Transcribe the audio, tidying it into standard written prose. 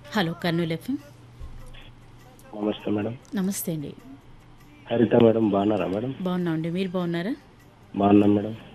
Hello Kurnool FM. నమస్తే madam. నమస్తే అండి. హరిత మేడం బాగున్నారా మేడం? బాగున్నామండి, మీరు బాగున్నారా? బాగున్నాం మేడం.